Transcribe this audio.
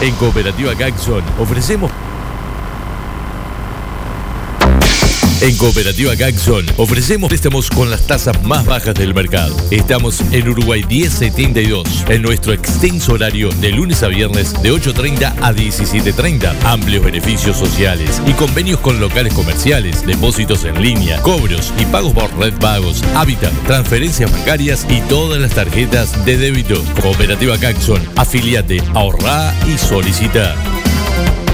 En Cooperativa Gaxon ofrecemos préstamos con las tasas más bajas del mercado. Estamos en Uruguay 1072, en nuestro extenso horario de lunes a viernes de 8:30 a 17:30. Amplios beneficios sociales y convenios con locales comerciales, depósitos en línea, cobros y pagos por red pagos, hábitat, transferencias bancarias y todas las tarjetas de débito. Cooperativa Gaxon, afiliate, ahorrá y solicita.